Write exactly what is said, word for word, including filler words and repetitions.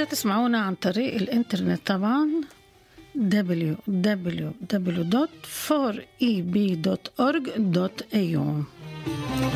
تقدروا تسمعونا عن طريق الإنترنت طبعا دبليو دبليو دبليو دوت فور إي بي دوت أورج دوت إيه يو.